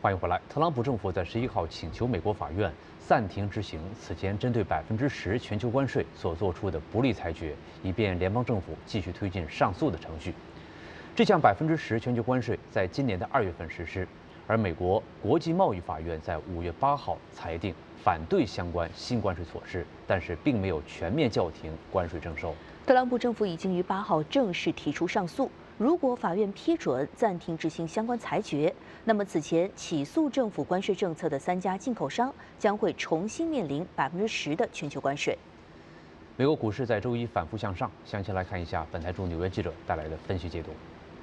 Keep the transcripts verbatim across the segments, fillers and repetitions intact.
欢迎回来。特朗普政府在十一号请求美国法院暂停执行此前针对百分之十全球关税所做出的不利裁决，以便联邦政府继续推进上诉的程序。这项百分之十全球关税在今年的二月份实施，而美国国际贸易法院在五月八号裁定反对相关新关税措施，但是并没有全面叫停关税征收。 特朗普政府已经于八号正式提出上诉。如果法院批准暂停执行相关裁决，那么此前起诉政府关税政策的三家进口商将会重新面临百分之十的全球关税。 美国股市在周一反复向上，详细来看一下本台驻纽约记者带来的分析解读。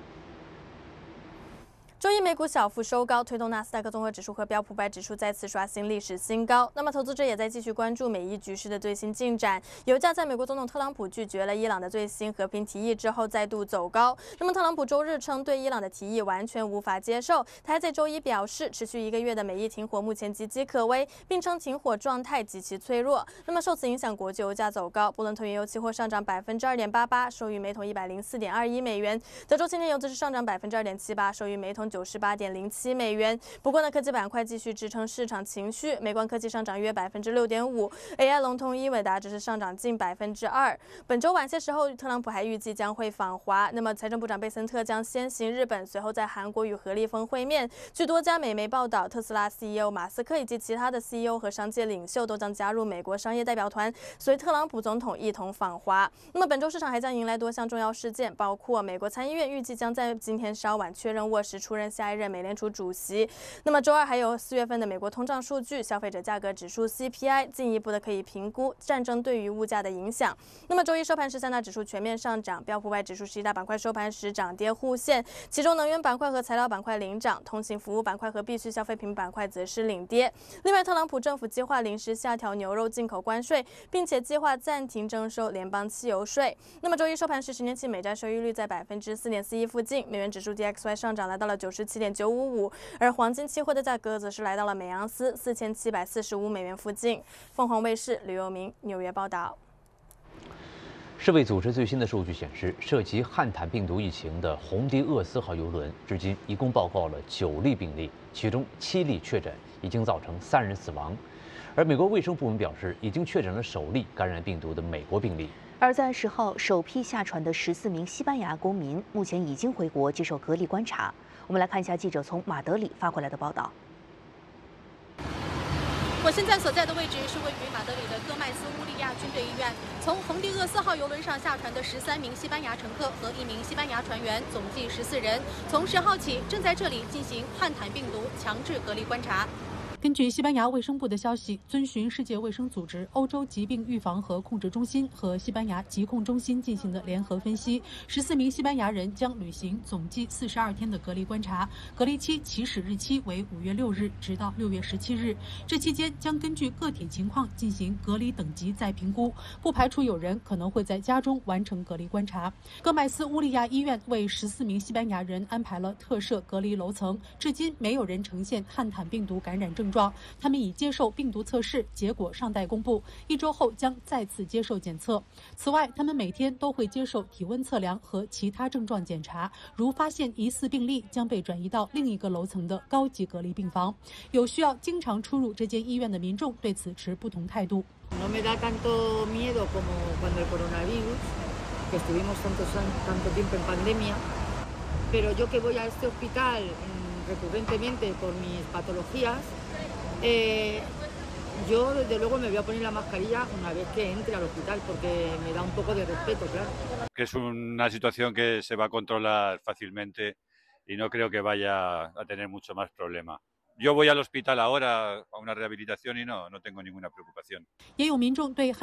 周一美股小幅收高，推动纳斯达克综合指数和标普五百指数再次刷新历史新高。那么，投资者也在继续关注美伊局势的最新进展。油价在美国总统特朗普拒绝了伊朗的最新和平提议之后，再度走高。那么，特朗普周日称对伊朗的提议完全无法接受。他还在周一表示，持续一个月的美伊停火目前岌岌可危，并称停火状态极其脆弱。那么，受此影响，国际油价走高，布伦特原油期货上涨百分之二点八八，收于每桶一百零四点二一美元。德州轻天油则是上涨百分之二点七八，收于每桶九十八点零七美元。不过呢，科技板块继续支撑市场情绪，美光科技上涨约百分之六点五 ，A I 龙头英伟达只是上涨近百分之二。本周晚些时候，特朗普还预计将会访华，那么财政部长贝森特将先行日本，随后在韩国与何立峰会面。据多家美媒报道，特斯拉 C E O 马斯克以及其他的 C E O 和商界领袖都将加入美国商业代表团，随特朗普总统一同访华。那么本周市场还将迎来多项重要事件，包括美国参议院预计将在今天稍晚确认沃什出任下一任美联储主席。那么周二还有四月份的美国通胀数据、消费者价格指数 C P I， 进一步的可以评估战争对于物价的影响。那么周一收盘时，三大指数全面上涨，标普五百指数十一大板块收盘时涨跌互现，其中能源板块和材料板块领涨，通信服务板块和必需消费品板块则是领跌。另外，特朗普政府计划临时下调牛肉进口关税，并且计划暂停征收联邦汽油税。那么周一收盘时，十年期美债收益率在百分之四点四一附近，美元指数 D X Y 上涨来到了九十七点九五五，而黄金期货的价格则是来到了每盎司四千七百四十五美元附近。凤凰卫视吕佑明纽约报道。 世卫组织最新的数据显示，涉及汉坦病毒疫情的红迪厄斯号邮轮至今一共报告了九例病例，其中七例确诊，已经造成三人死亡。而美国卫生部门表示，已经确诊了首例感染病毒的美国病例。 而在十号首批下船的十四名西班牙公民，目前已经回国接受隔离观察。我们来看一下记者从马德里发回来的报道。 我现在所在的位置是位于马德里的戈麦斯乌利亚军队医院。从红迪厄斯号邮轮上下船的十三名西班牙乘客和一名西班牙船员，总计十四人，从十号起正在这里进行汉坦病毒强制隔离观察。 根据西班牙卫生部的消息，遵循世界卫生组织、欧洲疾病预防和控制中心和西班牙疾控中心进行的联合分析，十四名西班牙人将履行总计四十二天的隔离观察，隔离期起始日期为五月六日，直到六月十七日。这期间将根据个体情况进行隔离等级再评估，不排除有人可能会在家中完成隔离观察。戈麦斯乌利亚医院为十四名西班牙人安排了特设隔离楼层，至今没有人呈现汉坦病毒感染症状。他们已接受病毒测试，结果尚待公布，一周后将再次接受检测。此外，他们每天都会接受体温测量和其他症状检查，如发现疑似病例，将被转移到另一个楼层的高级隔离病房。有需要经常出入这间医院的民众对此持不同态度。 No me da tanto miedo como cuando el coronavirus, que estuvimos tantos tanto tiempo en pandemia, pero yo que voy a este hospital recurrentemente por mis patologías, eh, yo desde luego me voy a poner la mascarilla una vez que entre al hospital porque me da un poco de respeto, claro. Que es una situación que se va a controlar fácilmente y no creo que vaya a tener mucho más problema. Yo voy al hospital ahora a una rehabilitación y no, no tengo ninguna preocupación. 也有民众对